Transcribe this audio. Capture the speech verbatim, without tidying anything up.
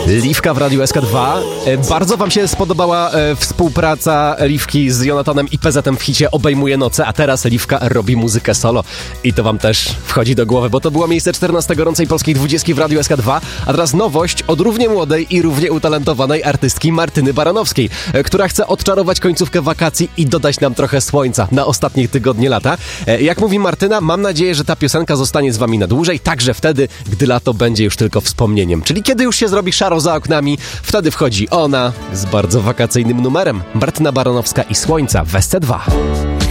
Liwka w Radiu S K dwa. Bardzo wam się spodobała współpraca Liwki z Jonathanem i P Z-em w hicie Obejmuje noce, a teraz Liwka robi muzykę solo i to wam też wchodzi do głowy, bo to było miejsce czternaste gorącej polskiej dwudziestki w Radiu S K dwa, a teraz nowość od równie młodej i równie utalentowanej artystki Martyny Baranowskiej, która chce odczarować końcówkę wakacji i dodać nam trochę słońca na ostatnie tygodnie lata. Jak mówi Martyna, mam nadzieję, że ta piosenka zostanie z wami na dłużej, także wtedy, gdy lato będzie już tylko wspomnieniem, czyli kiedy już się zrobi szaro za oknami, wtedy wchodzi ona z bardzo wakacyjnym numerem. Martyna Baranowska i Słońca w S C dwa.